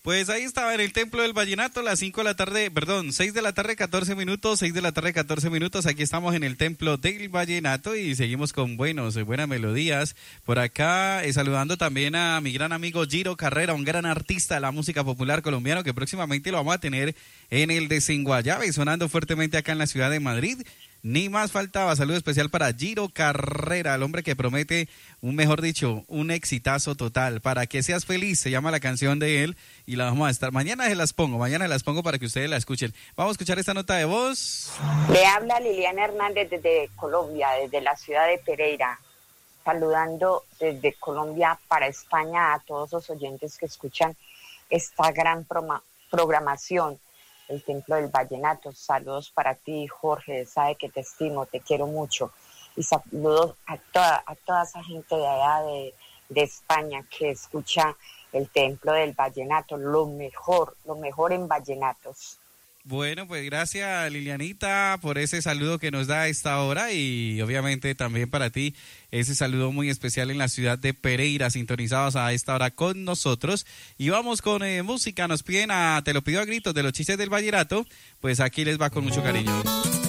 Pues ahí estaba en el Templo del Vallenato, las 5 de la tarde, perdón, 6 de la tarde, 14 minutos, 6 de la tarde, 14 minutos. Aquí estamos en el Templo del Vallenato y seguimos con buenas melodías. Por acá, saludando también a mi gran amigo Giro Carrera, un gran artista de la música popular colombiano que próximamente lo vamos a tener en el Desenguayabe, sonando fuertemente acá en la ciudad de Madrid. Ni más faltaba, saludo especial para Giro Carrera, el hombre que promete, mejor dicho, un exitazo total. Para que seas feliz, se llama la canción de él y la vamos a estar. Mañana se las pongo para que ustedes la escuchen. Vamos a escuchar esta nota de voz. Le habla Liliana Hernández desde Colombia, desde la ciudad de Pereira, saludando desde Colombia para España a todos los oyentes que escuchan esta gran programación. El Templo del Vallenato. Saludos para ti, Jorge, sabe que te estimo, te quiero mucho. Y saludos a toda esa gente de allá de España que escucha el Templo del Vallenato, lo mejor en vallenatos. Bueno, pues gracias Lilianita por ese saludo que nos da a esta hora y obviamente también para ti ese saludo muy especial en la ciudad de Pereira, sintonizados a esta hora con nosotros. Y vamos con música, nos piden Te lo pido a gritos de los chistes del vallenato, pues aquí les va con mucho cariño.